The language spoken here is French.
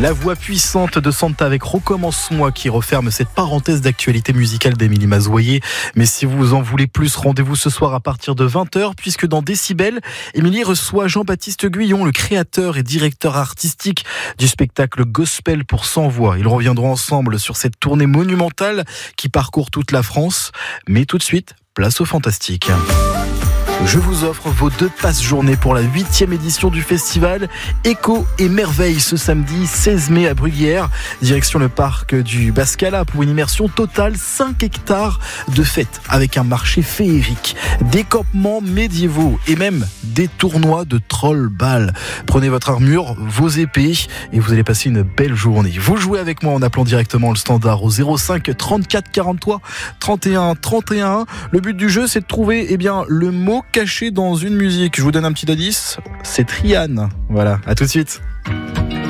La voix puissante de Santa avec Recommence-moi qui referme cette parenthèse d'actualité musicale d'Émilie Mazoyer. Mais si vous en voulez plus, rendez-vous ce soir à partir de 20h puisque dans Décibel, Émilie reçoit Jean-Baptiste Guyon, le créateur et directeur artistique du spectacle Gospel pour 100 voix. Ils reviendront ensemble sur cette tournée monumentale qui parcourt toute la France. Mais tout de suite, place au fantastique. Je vous offre vos 2 passes-journées pour la 8e édition du festival Écho et Merveille ce samedi 16 mai à Bruguière. Direction le parc du Bascala pour une immersion totale 5 hectares de fêtes avec un marché féerique, des campements médiévaux et même des tournois de troll-ball. Prenez votre armure, vos épées et vous allez passer une belle journée. Vous jouez avec moi en appelant directement le standard au 05 34 43 31 31. Le but du jeu, c'est de trouver le mot caché dans une musique. Je vous donne un petit indice, c'est Triane. Voilà, à tout de suite.